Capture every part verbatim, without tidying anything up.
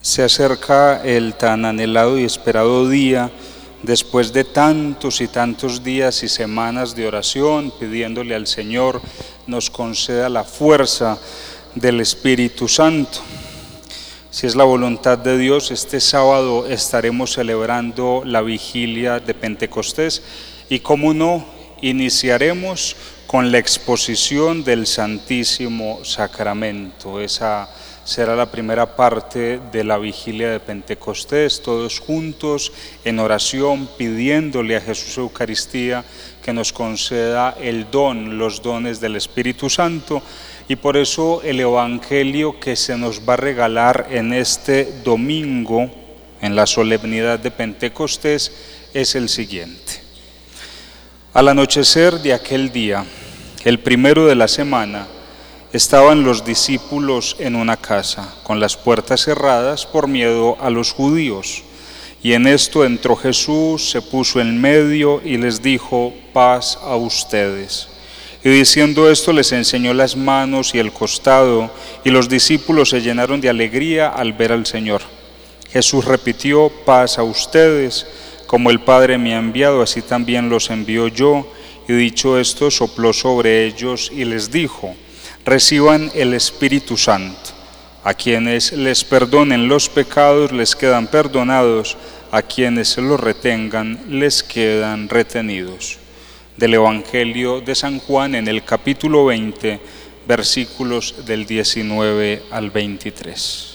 Se acerca el tan anhelado y esperado día, después de tantos y tantos días y semanas de oración, pidiéndole al Señor nos conceda la fuerza del Espíritu Santo. Si es la voluntad de Dios, este sábado estaremos celebrando la vigilia de Pentecostés y, como no, iniciaremos con la exposición del Santísimo Sacramento. Esa será la primera parte de la vigilia de Pentecostés, todos juntos en oración, pidiéndole a Jesús Eucaristía que nos conceda el don, los dones del Espíritu Santo. Y por eso el Evangelio que se nos va a regalar en este domingo, en la solemnidad de Pentecostés, es el siguiente. Al anochecer de aquel día, el primero de la semana, estaban los discípulos en una casa, con las puertas cerradas por miedo a los judíos. Y en esto entró Jesús, se puso en medio y les dijo: paz a ustedes. Y diciendo esto les enseñó las manos y el costado, y los discípulos se llenaron de alegría al ver al Señor. Jesús repitió: paz a ustedes, como el Padre me ha enviado, así también los envío yo. Y dicho esto, sopló sobre ellos y les dijo: reciban el Espíritu Santo. A quienes les perdonen los pecados les quedan perdonados, a quienes se los retengan les quedan retenidos. Del Evangelio de San Juan, en el capítulo veinte, versículos del diecinueve al veintitrés.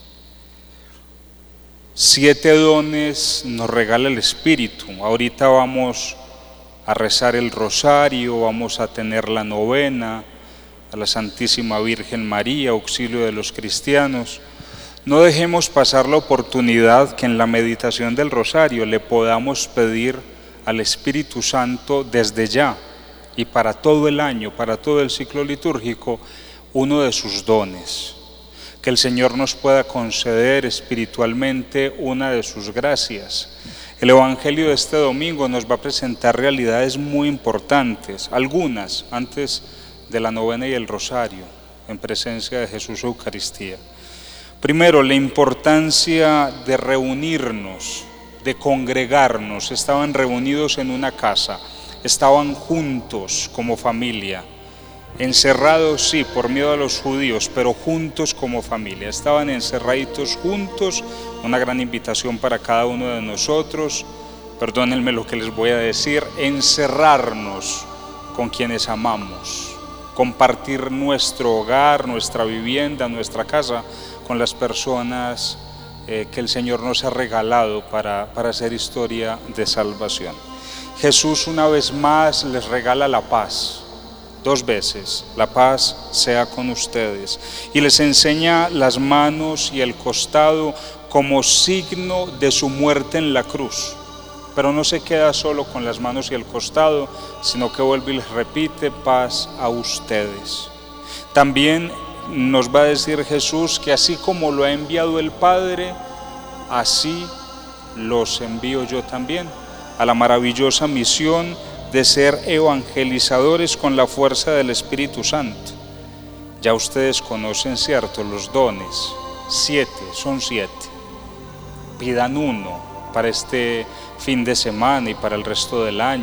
Siete dones nos regala el Espíritu. Ahorita vamos a rezar el rosario, vamos a tener la novena a la Santísima Virgen María, auxilio de los cristianos. No dejemos pasar la oportunidad que en la meditación del rosario le podamos pedir al Espíritu Santo desde ya y para todo el año, para todo el ciclo litúrgico, uno de sus dones. Que el Señor nos pueda conceder espiritualmente una de sus gracias. El Evangelio de este domingo nos va a presentar realidades muy importantes, algunas antes de la novena y el rosario, en presencia de Jesús Eucaristía. Primero, la importancia de reunirnos, de congregarnos. Estaban reunidos en una casa, estaban juntos como familia, encerrados sí por miedo a los judíos, pero juntos como familia. Estaban encerraditos juntos, una gran invitación para cada uno de nosotros, perdónenme lo que les voy a decir, encerrarnos con quienes amamos, compartir nuestro hogar, nuestra vivienda, nuestra casa con las personas eh, que el Señor nos ha regalado para, para hacer historia de salvación. Jesús una vez más les regala la paz, dos veces: la paz sea con ustedes, y les enseña las manos y el costado como signo de su muerte en la cruz. Pero no se queda solo con las manos y el costado, sino que vuelve y les repite: paz a ustedes. También nos va a decir Jesús que así como lo ha enviado el Padre, así los envío yo también a la maravillosa misión de ser evangelizadores con la fuerza del Espíritu Santo. Ya ustedes conocen, ¿cierto?, los dones. Siete, son siete. Pidan uno para este fin de semana y para el resto del año.